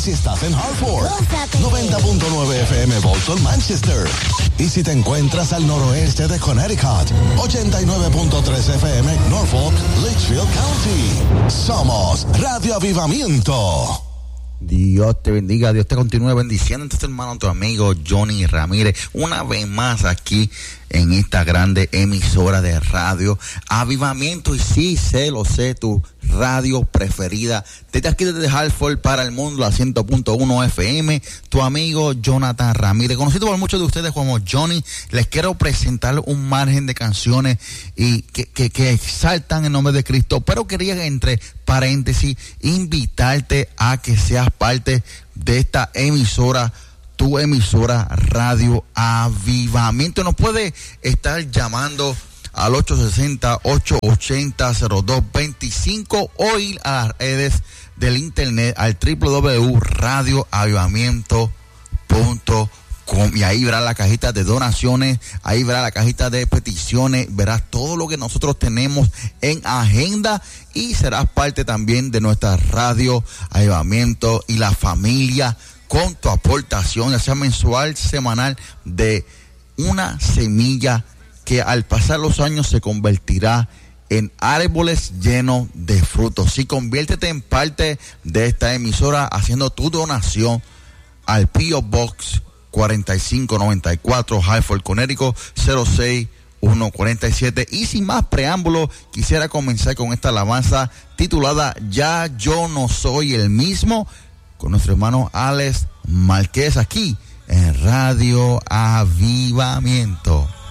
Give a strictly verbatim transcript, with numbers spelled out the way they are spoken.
si estás en Hartford. noventa punto nueve F M Bolton, Manchester. Y si te encuentras al noroeste de Connecticut, ochenta y nueve punto tres F M Norfolk, Litchfield County. Somos Radio Avivamiento. Dios te bendiga, Dios te continúe bendiciendo. Entonces, hermano, tu amigo Johnny Ramírez, una vez más aquí en esta grande emisora de radio Avivamiento. Y sí, sé, lo sé, tu radio preferida. Desde aquí, desde Hartford para el mundo, la cien punto uno F M, tu amigo Jonathan Ramírez, conocido por muchos de ustedes como Johnny. Les quiero presentar un margen de canciones y que, que, que exaltan el nombre de Cristo, pero quería, entre paréntesis, invitarte a que seas parte de esta emisora, tu emisora Radio Avivamiento. Nos puede estar llamando al ocho seis cero, ocho ocho cero, cero dos dos cinco o ir a las redes del internet al doble u doble u doble u punto radio avivamiento punto com, y ahí verás la cajita de donaciones, ahí verás la cajita de peticiones, verás todo lo que nosotros tenemos en agenda y serás parte también de nuestra Radio Avivamiento y la familia con tu aportación, ya sea mensual, semanal, de una semilla que al pasar los años se convertirá en árboles llenos de frutos. Sí, conviértete en parte de esta emisora haciendo tu donación al P O Box cuarenta y cinco noventa y cuatro, Hartford, Connecticut, cero seis uno cuatro siete. Y sin más preámbulo, quisiera comenzar con esta alabanza titulada Ya yo no soy el mismo, con nuestro hermano Alex Márquez, aquí en Radio Avivamiento.